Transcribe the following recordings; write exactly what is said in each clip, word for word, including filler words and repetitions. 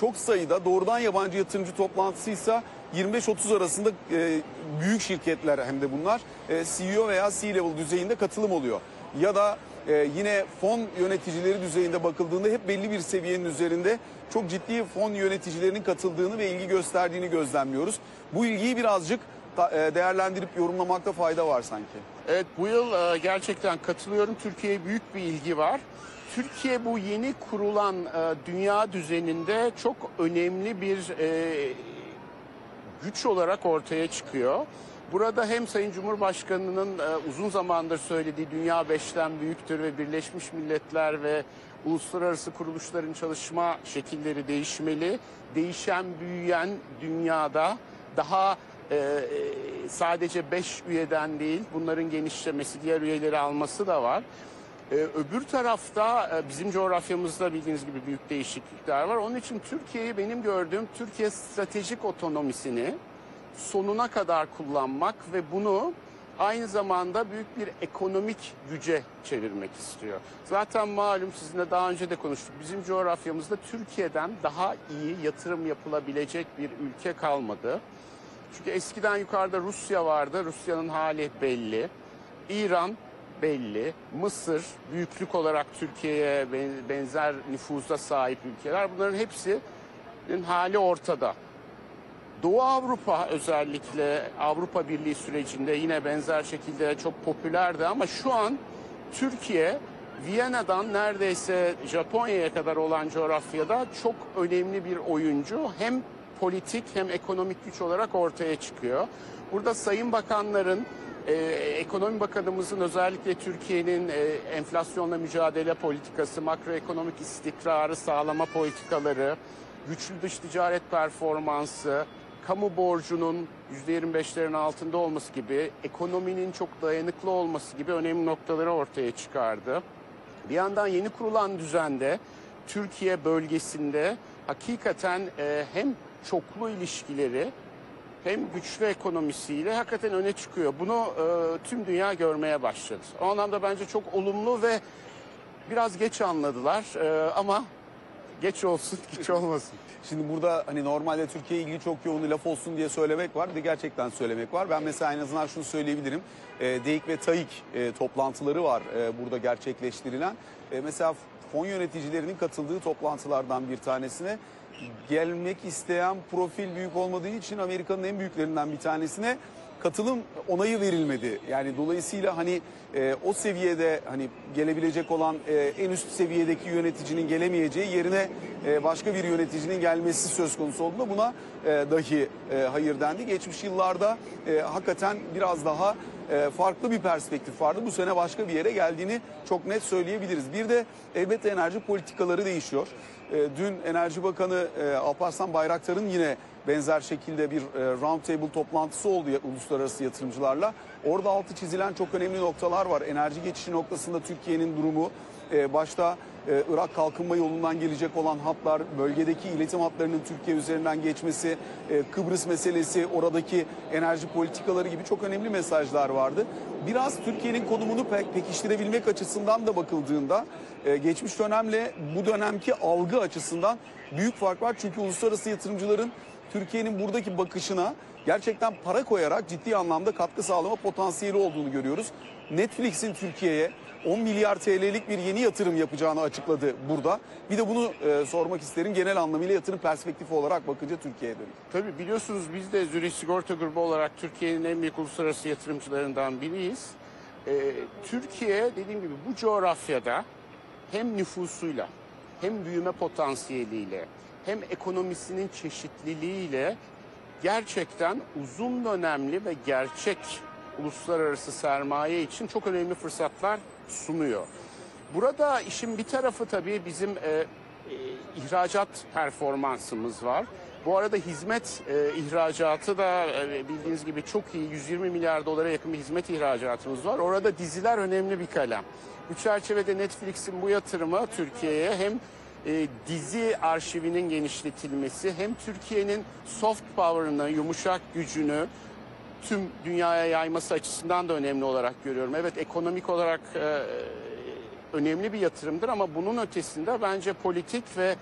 çok sayıda doğrudan yabancı yatırımcı toplantısıysa yirmi beş otuz arasında e, büyük şirketler hem de bunlar e, C E O veya C-level düzeyinde katılım oluyor. Ya da e, yine fon yöneticileri düzeyinde bakıldığında hep belli bir seviyenin üzerinde çok ciddi fon yöneticilerinin katıldığını ve ilgi gösterdiğini gözlemliyoruz. Bu ilgiyi birazcık değerlendirip yorumlamakta fayda var sanki. Evet, bu yıl gerçekten katılıyorum. Türkiye'ye büyük bir ilgi var. Türkiye bu yeni kurulan dünya düzeninde çok önemli bir güç olarak ortaya çıkıyor. Burada hem Sayın Cumhurbaşkanı'nın uzun zamandır söylediği dünya beşten büyüktür ve Birleşmiş Milletler ve uluslararası kuruluşların çalışma şekilleri değişmeli. Değişen, büyüyen dünyada daha Ee, sadece beş üyeden değil, bunların genişlemesi, diğer üyeleri alması da var. Ee, öbür tarafta e, bizim coğrafyamızda bildiğiniz gibi büyük değişiklikler var. Onun için Türkiye'yi, benim gördüğüm, Türkiye stratejik otonomisini sonuna kadar kullanmak ve bunu aynı zamanda büyük bir ekonomik güce çevirmek istiyor. Zaten malum, sizinle daha önce de konuştuk. Bizim coğrafyamızda Türkiye'den daha iyi yatırım yapılabilecek bir ülke kalmadı. Çünkü eskiden yukarıda Rusya vardı. Rusya'nın hali belli. İran belli. Mısır büyüklük olarak Türkiye'ye benzer nüfuza sahip ülkeler. Bunların hepsinin hali ortada. Doğu Avrupa, özellikle Avrupa Birliği sürecinde yine benzer şekilde çok popülerdi ama şu an Türkiye, Viyana'dan neredeyse Japonya'ya kadar olan coğrafyada çok önemli bir oyuncu. Hem politik hem ekonomik güç olarak ortaya çıkıyor. Burada Sayın Bakanların, e, Ekonomi Bakanımızın özellikle Türkiye'nin e, enflasyonla mücadele politikası, makroekonomik istikrarı sağlama politikaları, güçlü dış ticaret performansı, kamu borcunun yüzde yirmi beşlerin altında olması gibi, ekonominin çok dayanıklı olması gibi önemli noktaları ortaya çıkardı. Bir yandan yeni kurulan düzende Türkiye bölgesinde hakikaten e, hem çoklu ilişkileri hem güçlü ekonomisiyle hakikaten öne çıkıyor. Bunu e, tüm dünya görmeye başladı. O anlamda bence çok olumlu ve biraz geç anladılar e, ama geç olsun, geç olmasın. Şimdi burada hani normalde Türkiye ilgili çok yoğun laf olsun diye söylemek var, bir de gerçekten söylemek var. Ben mesela en azından şunu söyleyebilirim. E, DEİK ve TAİK e, toplantıları var e, burada gerçekleştirilen. E, mesela fon yöneticilerinin katıldığı toplantılardan bir tanesine gelmek isteyen profil büyük olmadığı için Amerika'nın en büyüklerinden bir tanesine katılım onayı verilmedi. Yani dolayısıyla hani e, o seviyede hani gelebilecek olan e, en üst seviyedeki yöneticinin gelemeyeceği yerine e, başka bir yöneticinin gelmesi söz konusu olduğunda buna e, dahi e, hayır dendi. Geçmiş yıllarda e, hakikaten biraz daha e, farklı bir perspektif vardı. Bu sene başka bir yere geldiğini çok net söyleyebiliriz. Bir de elbette enerji politikaları değişiyor. E, dün Enerji Bakanı e, Alparslan Bayraktar'ın yine benzer şekilde bir e, round table toplantısı oldu ya, uluslararası yatırımcılarla. Orada altı çizilen çok önemli noktalar var. Enerji geçişi noktasında Türkiye'nin durumu, e, başta e, Irak kalkınma yolundan gelecek olan hatlar, bölgedeki iletim hatlarının Türkiye üzerinden geçmesi, e, Kıbrıs meselesi, oradaki enerji politikaları gibi çok önemli mesajlar vardı. Biraz Türkiye'nin konumunu pek, pekiştirebilmek açısından da bakıldığında e, geçmiş dönemle bu dönemki algı açısından büyük fark var. Çünkü uluslararası yatırımcıların Türkiye'nin buradaki bakışına gerçekten para koyarak ciddi anlamda katkı sağlama potansiyeli olduğunu görüyoruz. Netflix'in Türkiye'ye on milyar T L'lik bir yeni yatırım yapacağını açıkladı burada. Bir de bunu e, sormak isterim, genel anlamıyla yatırım perspektifi olarak bakınca Türkiye'ye dönük. Tabii biliyorsunuz, biz de Zürih Sigorta Grubu olarak Türkiye'nin en büyük uluslararası yatırımcılarından biriyiz. Ee, Türkiye, dediğim gibi, bu coğrafyada hem nüfusuyla hem büyüme potansiyeliyle hem ekonomisinin çeşitliliğiyle gerçekten uzun dönemli ve gerçek uluslararası sermaye için çok önemli fırsatlar sunuyor. Burada işin bir tarafı tabii bizim e, e, ihracat performansımız var. Bu arada hizmet e, ihracatı da e, bildiğiniz gibi çok iyi, yüz yirmi milyar dolara yakın bir hizmet ihracatımız var. Orada diziler önemli bir kalem. Bu çerçevede Netflix'in bu yatırımı Türkiye'ye hem e, dizi arşivinin genişletilmesi hem Türkiye'nin soft power'ını, yumuşak gücünü tüm dünyaya yayması açısından da önemli olarak görüyorum. Evet, ekonomik olarak e, önemli bir yatırımdır ama bunun ötesinde bence politik ve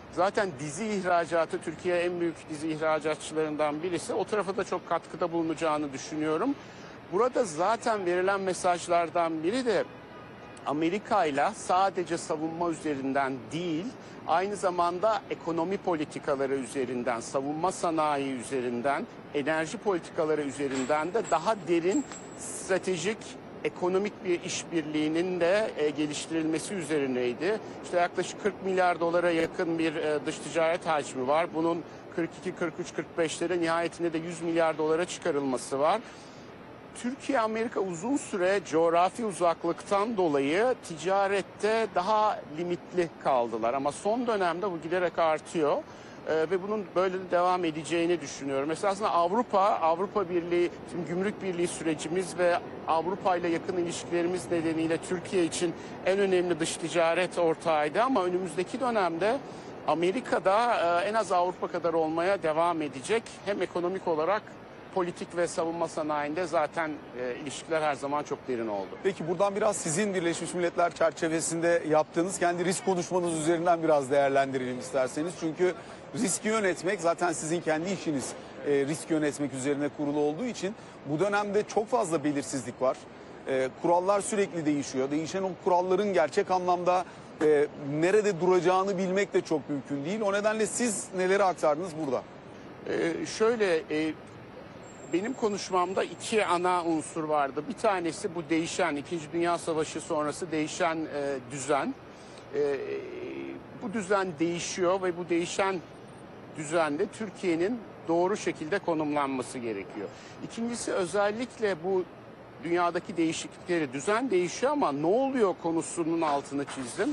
Zaten dizi ihracatı, Türkiye en büyük dizi ihracatçılarından birisi. O tarafa da çok katkıda bulunacağını düşünüyorum. Burada zaten verilen mesajlardan biri de Amerika ile sadece savunma üzerinden değil, aynı zamanda ekonomi politikaları üzerinden, savunma sanayi üzerinden, enerji politikaları üzerinden de daha derin stratejik ekonomik bir işbirliğinin de e, geliştirilmesi üzerineydi. İşte yaklaşık kırk milyar dolara yakın bir e, dış ticaret hacmi var. Bunun kırk iki, kırk üç, kırk beşlere nihayetinde de yüz milyar dolara çıkarılması var. Türkiye, Amerika uzun süre coğrafi uzaklıktan dolayı ticarette daha limitli kaldılar. Ama son dönemde bu giderek artıyor. Ee, ve bunun böyle de devam edeceğini düşünüyorum. Esasında Avrupa, Avrupa Birliği, şimdi Gümrük Birliği sürecimiz ve Avrupa ile yakın ilişkilerimiz nedeniyle Türkiye için en önemli dış ticaret ortağıydı. Ama önümüzdeki dönemde Amerika'da e, en az Avrupa kadar olmaya devam edecek. Hem ekonomik olarak, politik ve savunma sanayinde zaten e, ilişkiler her zaman çok derin oldu. Peki buradan biraz sizin Birleşmiş Milletler çerçevesinde yaptığınız kendi risk konuşmanız üzerinden biraz değerlendirelim isterseniz. Çünkü riski yönetmek zaten sizin kendi işiniz, e, risk yönetmek üzerine kurulu olduğu için bu dönemde çok fazla belirsizlik var. E, kurallar sürekli değişiyor. Değişen o kuralların gerçek anlamda e, nerede duracağını bilmek de çok mümkün değil. O nedenle siz neleri aktardınız burada? E, şöyle... E, Benim konuşmamda iki ana unsur vardı. Bir tanesi bu değişen, İkinci Dünya Savaşı sonrası değişen e, düzen. E, bu düzen değişiyor ve bu değişen düzende Türkiye'nin doğru şekilde konumlanması gerekiyor. İkincisi, özellikle bu dünyadaki değişiklikleri, düzen değişiyor ama ne oluyor konusunun altını çizdim.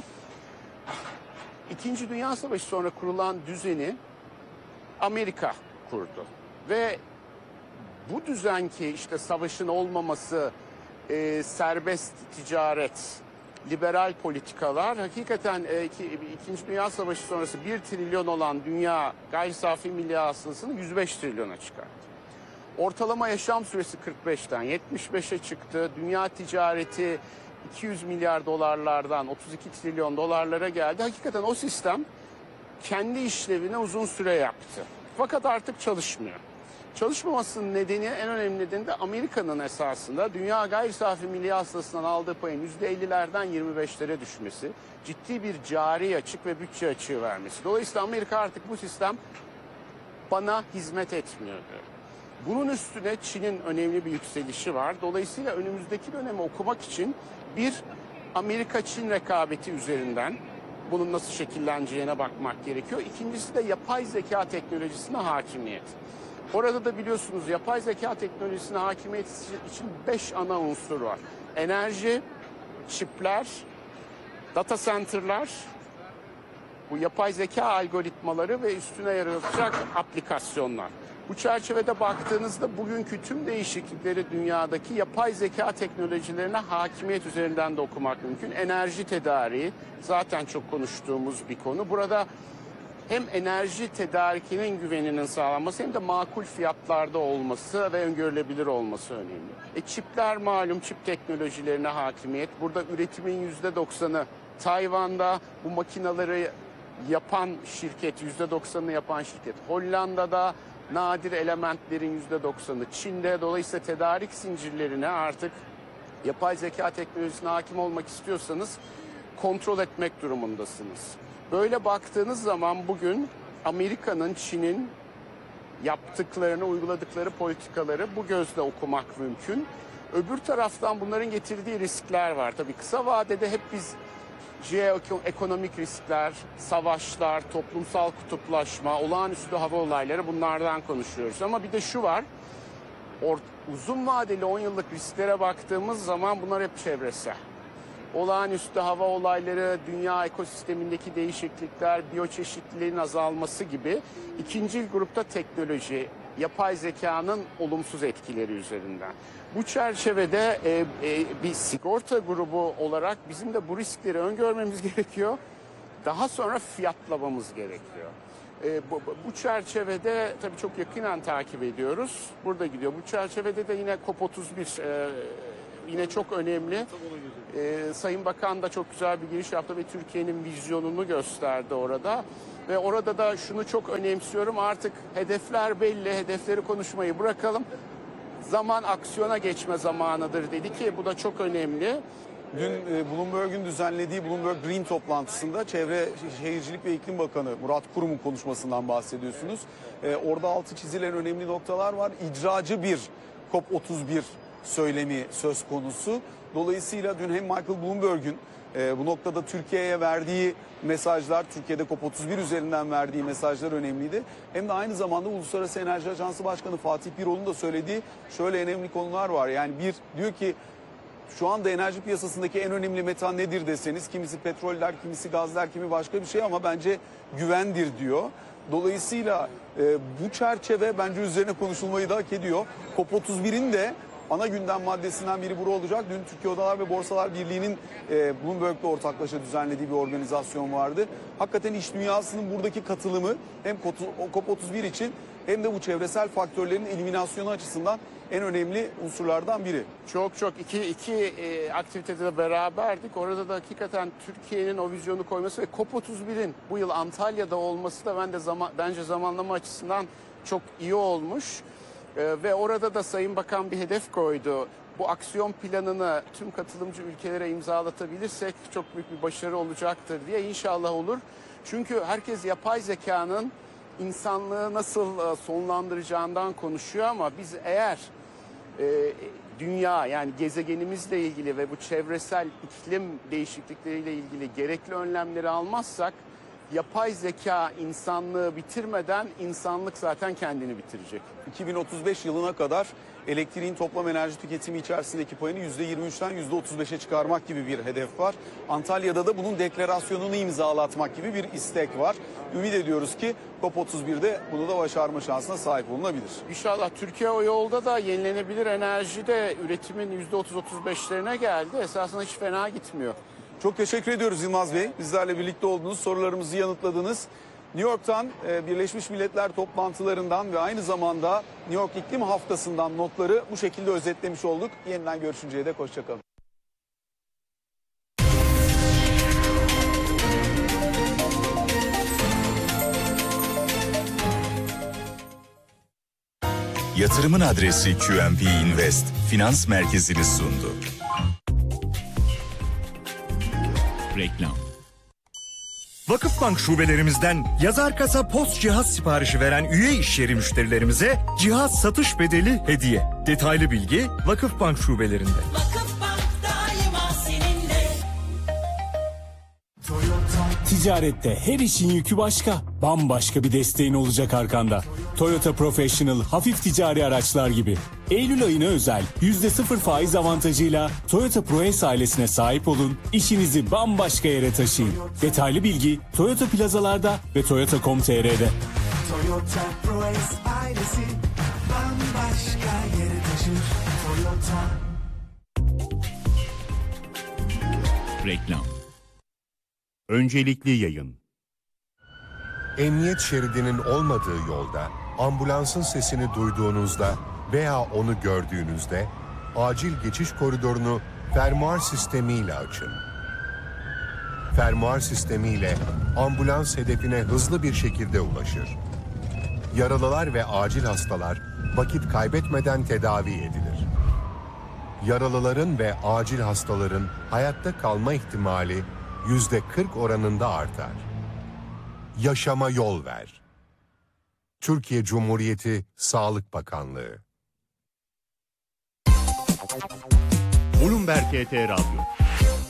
İkinci Dünya Savaşı sonra kurulan düzeni Amerika kurdu ve bu düzen ki işte savaşın olmaması, e, serbest ticaret, liberal politikalar hakikaten e, iki, İkinci Dünya Savaşı sonrası bir trilyon olan dünya gayri safi milli hasılasını yüz beş trilyona çıkarttı. Ortalama yaşam süresi kırk beşten yetmiş beşe çıktı. Dünya ticareti iki yüz milyar dolarlardan otuz iki trilyon dolarlara geldi. Hakikaten o sistem kendi işlevini uzun süre yaptı. Fakat artık çalışmıyor. Çalışmamasının nedeni, en önemli nedeni de Amerika'nın esasında dünya gayri safi milli hasılasından aldığı payın yüzde ellilerden yirmi beşlere düşmesi, ciddi bir cari açık ve bütçe açığı vermesi. Dolayısıyla Amerika artık bu sistem bana hizmet etmiyor diyor. Bunun üstüne Çin'in önemli bir yükselişi var. Dolayısıyla önümüzdeki dönemi okumak için bir Amerika-Çin rekabeti üzerinden bunun nasıl şekilleneceğine bakmak gerekiyor. İkincisi de yapay zeka teknolojisine hakimiyet. Orada da biliyorsunuz yapay zeka teknolojisine hakimiyet için beş ana unsur var. Enerji, çipler, data center'lar, bu yapay zeka algoritmaları ve üstüne yaratacak aplikasyonlar. Bu çerçevede baktığınızda bugünkü tüm değişiklikleri dünyadaki yapay zeka teknolojilerine hakimiyet üzerinden de okumak mümkün. Enerji tedariği zaten çok konuştuğumuz bir konu. Burada hem enerji tedarikinin güveninin sağlanması hem de makul fiyatlarda olması ve öngörülebilir olması önemli. E, çipler malum, çip teknolojilerine hakimiyet. Burada üretimin yüzde doksanı Tayvan'da, bu makinaları yapan şirket, yüzde doksanını yapan şirket Hollanda'da, nadir elementlerin yüzde doksanı Çin'de. Dolayısıyla tedarik zincirlerine artık yapay zeka teknolojisine hakim olmak istiyorsanız kontrol etmek durumundasınız. Böyle baktığınız zaman bugün Amerika'nın, Çin'in yaptıklarını, uyguladıkları politikaları bu gözle okumak mümkün. Öbür taraftan bunların getirdiği riskler var. Tabii kısa vadede hep biz jeoekonomik riskler, savaşlar, toplumsal kutuplaşma, olağanüstü hava olayları, bunlardan konuşuyoruz. Ama bir de şu var, or- uzun vadeli on yıllık risklere baktığımız zaman bunlar hep çevresel. Olağanüstü hava olayları, dünya ekosistemindeki değişiklikler, biyoçeşitliliğin azalması gibi. İkinci grupta teknoloji, yapay zekanın olumsuz etkileri üzerinden. Bu çerçevede e, e, bir sigorta grubu olarak bizim de bu riskleri öngörmemiz gerekiyor. Daha sonra fiyatlamamız gerekiyor. E, bu, bu çerçevede tabii çok yakinen takip ediyoruz. Burada gidiyor. Bu çerçevede de yine COP otuz bir e, yine çok önemli. Ee, Sayın Bakan da çok güzel bir giriş yaptı ve Türkiye'nin vizyonunu gösterdi orada. Ve orada da şunu çok önemsiyorum, artık hedefler belli, hedefleri konuşmayı bırakalım. Zaman aksiyona geçme zamanıdır dedi ki bu da çok önemli. Dün e, Bloomberg'un düzenlediği Bloomberg Green toplantısında Çevre Şehircilik ve İklim Bakanı Murat Kurum'un konuşmasından bahsediyorsunuz. E, orada altı çizilen önemli noktalar var. İcracı bir COP otuz bir söylemi söz konusu. Dolayısıyla dün hem Michael Bloomberg'un e, bu noktada Türkiye'ye verdiği mesajlar, Türkiye'de COP otuz bir üzerinden verdiği mesajlar önemliydi. Hem de aynı zamanda Uluslararası Enerji Ajansı Başkanı Fatih Birol'un da söylediği şöyle önemli konular var. Yani bir diyor ki şu anda enerji piyasasındaki en önemli meta nedir deseniz kimisi petroller, kimisi gazlar, kimi başka bir şey ama bence güvendir diyor. Dolayısıyla e, bu çerçeve bence üzerine konuşulmayı da hak ediyor. COP otuz birin de ana gündem maddesinden biri bu olacak. Dün Türkiye Odalar ve Borsalar Birliği'nin e, Bloomberg'le ortaklaşa düzenlediği bir organizasyon vardı. Hakikaten iş dünyasının buradaki katılımı hem COP otuz bir için hem de bu çevresel faktörlerin eliminasyonu açısından en önemli unsurlardan biri. Çok çok iki, iki e, aktivitede de beraberdik. Orada da hakikaten Türkiye'nin o vizyonu koyması ve COP otuz birin bu yıl Antalya'da olması da ben de zaman, bence zamanlama açısından çok iyi olmuş. E, ve orada da Sayın Bakan bir hedef koydu. Bu aksiyon planını tüm katılımcı ülkelere imzalatabilirsek çok büyük bir başarı olacaktır diye. İnşallah olur. Çünkü herkes yapay zekanın insanlığı nasıl sonlandıracağından konuşuyor ama biz eğer e, dünya yani gezegenimizle ilgili ve bu çevresel iklim değişiklikleriyle ilgili gerekli önlemleri almazsak yapay zeka insanlığı bitirmeden insanlık zaten kendini bitirecek. iki bin otuz beş yılına kadar elektriğin toplam enerji tüketimi içerisindeki payını yüzde yirmi üçten yüzde otuz beşe çıkarmak gibi bir hedef var. Antalya'da da bunun deklarasyonunu imzalatmak gibi bir istek var. Ümit ediyoruz ki COP otuz birde bunu da başarma şansına sahip olunabilir. İnşallah Türkiye o yolda da yenilenebilir enerjide üretimin yüzde otuz otuz beşlerine geldi. Esasında hiç fena gitmiyor. Çok teşekkür ediyoruz Yılmaz Bey. Bizlerle birlikte oldunuz, sorularımızı yanıtladınız. New York'tan Birleşmiş Milletler toplantılarından ve aynı zamanda New York İklim Haftası'ndan notları bu şekilde özetlemiş olduk. Yeniden görüşünceye dek hoşçakalın. Yatırımın adresi Q M P Invest Finans Merkezi'ni sundu. Reklam. Vakıfbank şubelerimizden yazar kasa post cihaz siparişi veren üye iş yeri müşterilerimize cihaz satış bedeli hediye. Detaylı bilgi Vakıfbank şubelerinde. Vakıfbank daima seninle. Ticarette her işin yükü başka. Bambaşka bir desteğin olacak arkanda. Toyota Professional hafif ticari araçlar gibi. Eylül ayına özel yüzde sıfır faiz avantajıyla Toyota ProAce ailesine sahip olun, işinizi bambaşka yere taşıyın. Detaylı bilgi Toyota plazalarda ve toyota nokta com nokta t r'de. Toyota ProAce ailesi bambaşka yere taşır. Toyota. Reklam. Öncelikli yayın. Emniyet şeridinin olmadığı yolda ambulansın sesini duyduğunuzda veya onu gördüğünüzde acil geçiş koridorunu fermuar sistemiyle açın. Fermuar sistemiyle ambulans hedefine hızlı bir şekilde ulaşır. Yaralılar ve acil hastalar vakit kaybetmeden tedavi edilir. Yaralıların ve acil hastaların hayatta kalma ihtimali yüzde kırk oranında artar. Yaşama yol ver. Türkiye Cumhuriyeti Sağlık Bakanlığı. Bloomberg T T Radyo.